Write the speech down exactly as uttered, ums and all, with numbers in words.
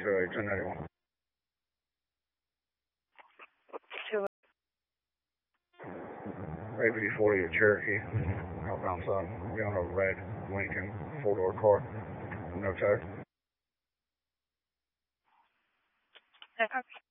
to a ten ninety-one. Two. A P forty at Cherokee, outbound side. You're on a red Lincoln four-door car. No tag. Okay.